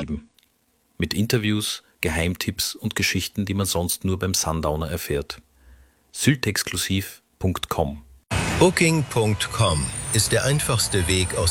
geschrieben. Mit Interviews, Geheimtipps und Geschichten, die man sonst nur beim Sundowner erfährt. syltexklusiv.com Booking.com ist der einfachste Weg aus